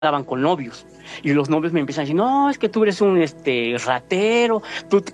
daban con novios. Y los novios me empiezan a decir, no, es que tú eres un ratero,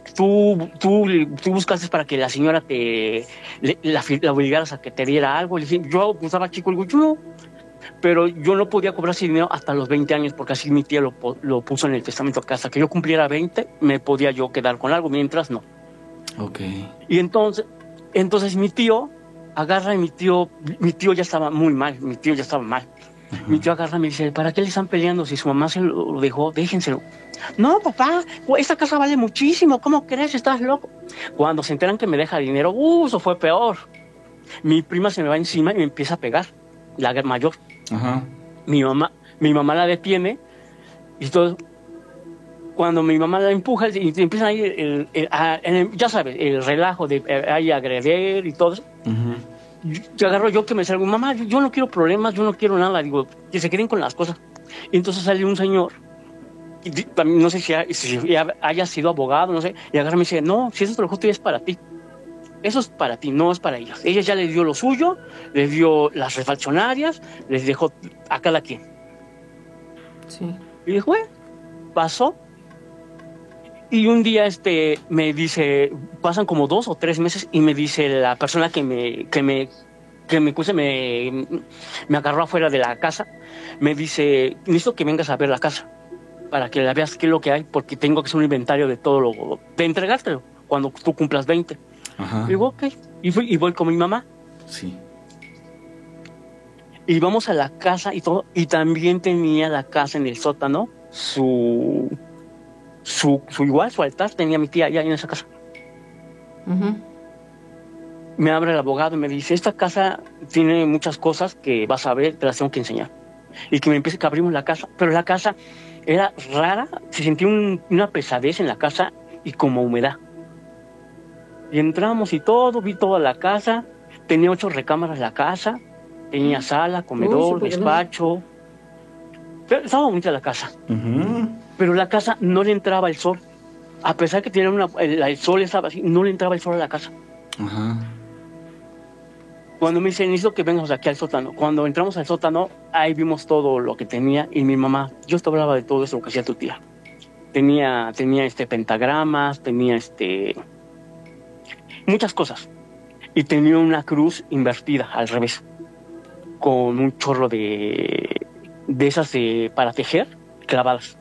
tú buscaste para que la señora la obligaras a que te diera algo. Y le dije, yo pues, estaba chico, le digo, yo no. Pero yo no podía cobrar ese dinero hasta los 20 años, porque así mi tía lo puso en el testamento, que hasta que yo cumpliera 20, me podía yo quedar con algo, mientras no. Ok. Y entonces mi tío agarra y mi tío ya estaba muy mal, mi tío ya estaba mal. Uh-huh. Mi tío agarra y me dice, ¿para qué le están peleando? Si su mamá se lo dejó, déjenselo. No, papá, esta casa vale muchísimo, ¿cómo crees? Estás loco. Cuando se enteran que me deja dinero, eso fue peor. Mi prima se me va encima y me empieza a pegar, la mayor. Uh-huh. Mi mamá la detiene y todo. Cuando mi mamá la empuja y empiezan ahí ya sabes, el relajo de ahí agreder y todo eso. Uh-huh. Yo agarro yo que me salgo, mamá, yo no quiero problemas, yo no quiero nada, digo, que se queden con las cosas. Y entonces sale un señor, no sé si haya sido abogado, no sé, y agarra y me dice, no, si eso te lo justo es para ti. Eso es para ti, no es para ellos. Ella ya le dio lo suyo, le dio las refaccionarias, les dejó a cada quien. Sí. Y dijo, pasó. Y un día me dice, pasan como 2 o 3 meses y me dice la persona que me agarró afuera de la casa, me dice, necesito que vengas a ver la casa para que la veas qué es lo que hay, porque tengo que hacer un inventario de todo de entregártelo cuando tú cumplas 20. Ajá. Y digo, ok, y voy con mi mamá. Sí. Y vamos a la casa y todo, y también tenía la casa en el sótano, su altar tenía mi tía allá en esa casa. Uh-huh. Me abre el abogado y me dice, esta casa tiene muchas cosas que vas a ver, te las tengo que enseñar. Y que me empiece que abrimos la casa, pero la casa era rara, se sentía una pesadez en la casa y como humedad. Y entramos y todo, vi toda la casa, tenía 8 recámaras la casa, tenía sala, comedor, despacho. Pero estaba bonita la casa. Uh-huh. Pero la casa no le entraba el sol. A pesar que tenía el sol estaba así, no le entraba el sol a la casa. Uh-huh. Cuando me dice, necesito que vengas aquí al sótano. Cuando entramos al sótano, ahí vimos todo lo que tenía. Y mi mamá, yo te hablaba de todo eso que hacía tu tía. Tenía pentagramas, tenía muchas cosas. Y tenía una cruz invertida, al revés. Con un chorro de esas para tejer, clavadas.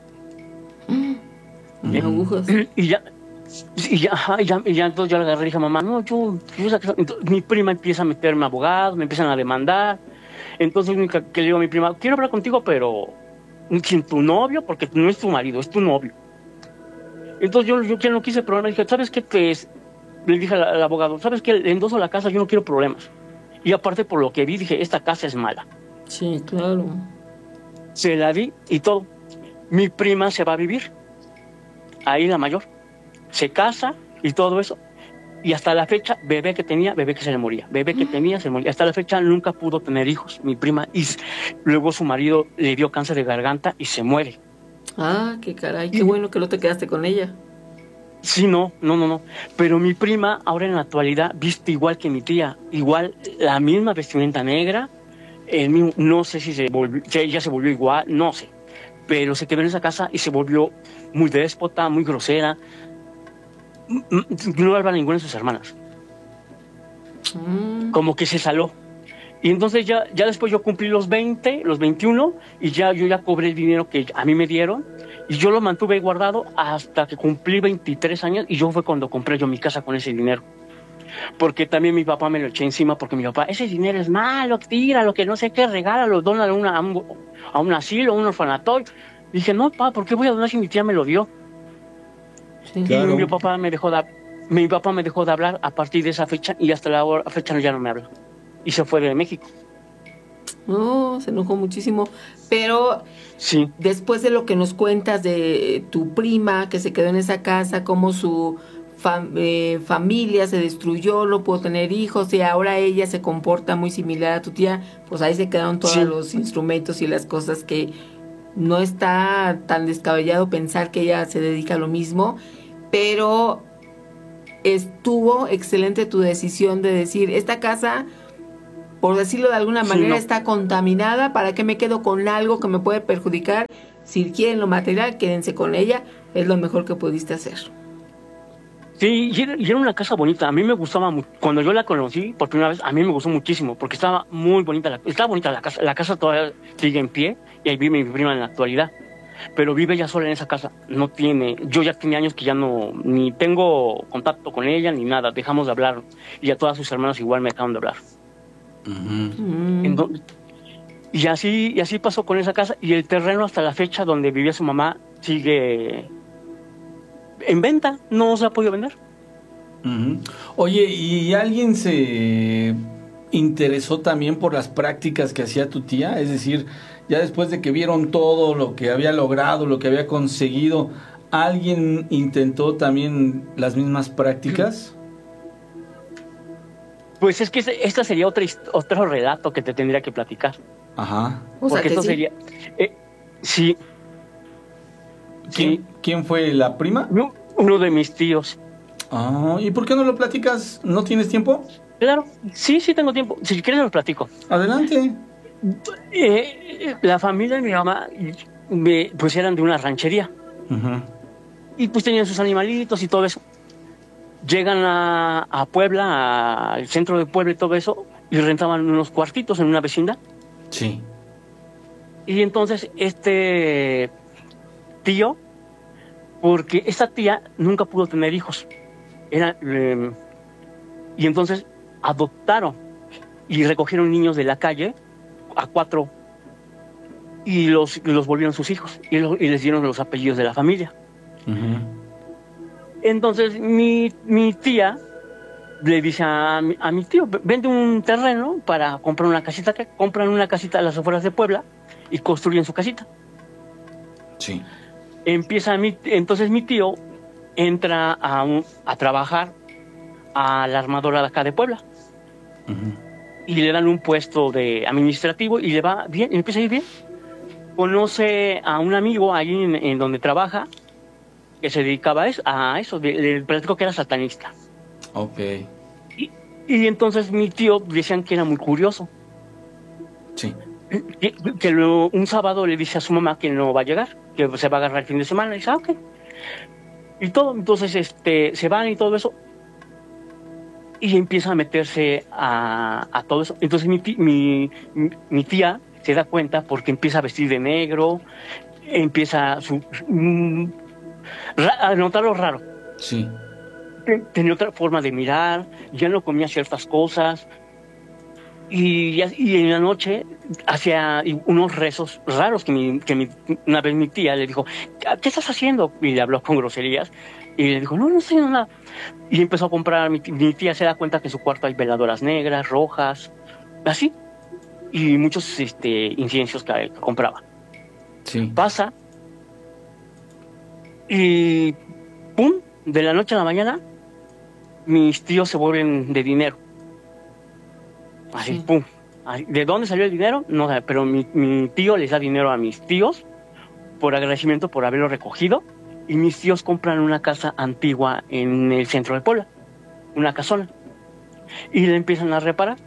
Agujas. Y ya entonces yo le agarré y dije, mamá, no, entonces, mi prima empieza a meterme abogados, me empiezan a demandar. Entonces que le digo a mi prima, quiero hablar contigo, pero sin tu novio, porque no es tu marido, es tu novio. Entonces yo que no quise problemas, dije, ¿sabes qué? Le dije al abogado, ¿sabes qué? Le endoso la casa, yo no quiero problemas. Y aparte por lo que vi, dije, esta casa es mala. Sí, claro. Se la di y todo. Mi prima se va a vivir. Ahí la mayor. Se casa y todo eso. Y hasta la fecha, bebé que se le moría. Bebé que tenía, se moría. Hasta la fecha nunca pudo tener hijos, mi prima. Y luego su marido le dio cáncer de garganta y se muere. Ah, qué caray. Qué bueno que no te quedaste con ella. Sí, no. Pero mi prima, ahora en la actualidad, viste igual que mi tía. Igual, la misma vestimenta negra. No sé si ella se volvió igual, no sé. Pero se quedó en esa casa y se volvió muy déspota, muy grosera. No hablaba ninguna de sus hermanas. Como que se saló. Y entonces ya después yo cumplí los 20, los 21, y yo ya cobré el dinero que a mí me dieron, y yo lo mantuve guardado hasta que cumplí 23 años, y yo fue cuando compré yo mi casa con ese dinero. Porque también mi papá me lo eché encima, porque mi papá, ese dinero es malo, tíralo, que no sé qué, regálalo, dónalo a un asilo, a un orfanatorio. Dije, no, papá, ¿por qué voy a donar si mi tía me lo dio? Sí. Claro. Y mi papá me dejó de hablar a partir de esa fecha, y hasta la fecha ya no me habla. Y se fue de México. No, se enojó muchísimo. Pero sí, después de lo que nos cuentas de tu prima que se quedó en esa casa, cómo su familia se destruyó, no pudo tener hijos, y ahora ella se comporta muy similar a tu tía, pues ahí se quedaron todos los instrumentos y las cosas que no está tan descabellado pensar que ella se dedica a lo mismo, pero estuvo excelente tu decisión de decir, esta casa por decirlo de alguna Sí, manera, no. está contaminada. ¿Para qué me quedo con algo que me puede perjudicar? Si quieren lo material, quédense con ella. Es lo mejor que pudiste hacer. Sí, y era una casa bonita. A mí me gustaba mucho. Cuando yo la conocí por primera vez, a mí me gustó muchísimo porque estaba muy bonita. Estaba bonita la casa. La casa todavía sigue en pie y ahí vive mi prima en la actualidad. Pero vive ella sola en esa casa. No tiene. Yo ya tenía años que ya no. Ni tengo contacto con ella ni nada. Dejamos de hablar. Y a todas sus hermanas igual me dejaron de hablar. Entonces, y así pasó con esa casa. Y el terreno hasta la fecha donde vivía su mamá sigue en venta. No se ha podido vender. Oye, ¿y alguien se interesó también por las prácticas que hacía tu tía? Es decir, ya después de que vieron todo lo que había logrado, lo que había conseguido, ¿alguien intentó también las mismas prácticas? Pues es que esta sería otro relato que te tendría que platicar. Ajá. O sea Porque que esto sí. sería. Sí. Sí. ¿Quién fue la prima? Uno de mis tíos. Ah, ¿y por qué no lo platicas? ¿No tienes tiempo? Claro, sí tengo tiempo. Si quieres lo platico. Adelante. La familia de mi mamá, pues eran de una ranchería. Ujú. Y pues tenían sus animalitos y todo eso. Llegan a Puebla, al centro de Puebla y todo eso, y rentaban unos cuartitos en una vecindad. Sí. Y entonces este tío, porque esta tía nunca pudo tener hijos. Y entonces adoptaron y recogieron niños de la calle a 4 y los volvieron sus hijos y les dieron los apellidos de la familia. Ujú. Entonces mi tía le dice a mi tío, vende un terreno para comprar una casita. Que compran una casita a las afueras de Puebla y construyen su casita. Sí. Entonces mi tío entra a trabajar a la armadora de acá de Puebla. Ujú. Y le dan un puesto de administrativo y le va bien, y empieza a ir bien. Conoce a un amigo ahí en donde trabaja que se dedicaba a eso, le platico que era satanista. Ok. Y entonces mi tío decían que era muy curioso. Sí. Un sábado le dice a su mamá que no va a llegar, que se va a agarrar el fin de semana. Y dice, ok. Y todo, entonces se van y todo eso. Y empieza a meterse a todo eso. Entonces mi tía se da cuenta porque empieza a vestir de negro, empieza a notar lo raro. Sí. Tenía otra forma de mirar, ya no comía ciertas cosas. Y en la noche hacía unos rezos raros que una vez mi tía le dijo, ¿qué estás haciendo? Y le habló con groserías. Y le dijo, no estoy haciendo nada. Y empezó a comprar, mi tía se da cuenta que en su cuarto hay veladoras negras, rojas, así. Y muchos inciensos que compraba. Sí. Pasa y ¡pum! De la noche a la mañana, mis tíos se vuelven de dinero. Así, Sí. ¡pum! ¿De dónde salió el dinero? No sé, pero mi tío les da dinero a mis tíos por agradecimiento por haberlo recogido. Y mis tíos compran una casa antigua en el centro de Puebla, una casona, y la empiezan a reparar.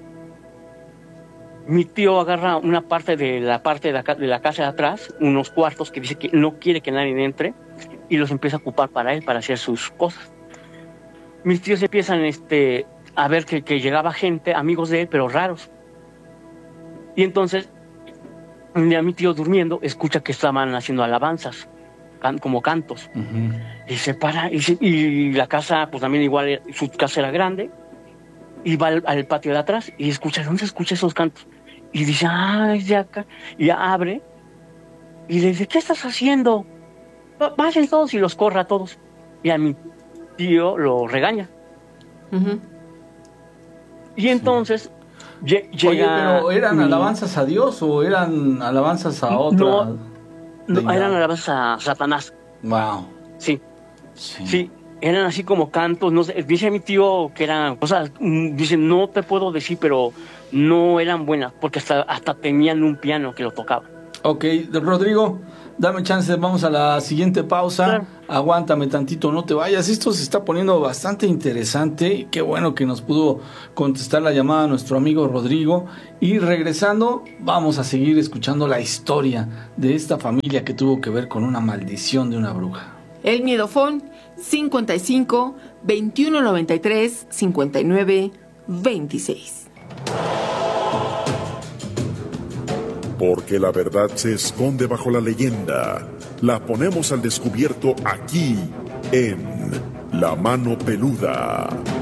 Mi tío agarra una parte de la casa de atrás, unos cuartos que dice que no quiere que nadie entre, y los empieza a ocupar para él, para hacer sus cosas. Mis tíos empiezan a ver que llegaba gente, amigos de él, pero raros. Y entonces, un día mi tío durmiendo, escucha que estaban haciendo alabanzas, como cantos. Ujú. Y se para, y la casa, pues también igual, su casa era grande, y va al patio de atrás, y escucha, ¿dónde se escucha esos cantos? Y dice, es de acá. Y ya abre, y le dice, ¿qué estás haciendo? Vayan todos, y los corre a todos. Y a mi tío lo regaña. Ujú. Y entonces Oye, llega... pero ¿eran alabanzas a Dios o eran alabanzas a otra? No, deidad? eran alabanzas a Satanás. Wow. Sí, Sí. sí. Eran así como cantos, no sé, dice mi tío que eran cosas, dice, no te puedo decir, pero no eran buenas, porque hasta tenían un piano que lo tocaba. Ok, Rodrigo, dame chance, vamos a la siguiente pausa. Claro. aguántame tantito, no te vayas. Esto se está poniendo bastante interesante. Qué bueno que nos pudo contestar la llamada nuestro amigo Rodrigo. Y regresando, vamos a seguir escuchando la historia de esta familia que tuvo que ver con una maldición de una bruja. El Miedofón 55 21 93 59 26. Porque la verdad se esconde bajo la leyenda. La ponemos al descubierto aquí, en La Mano Peluda.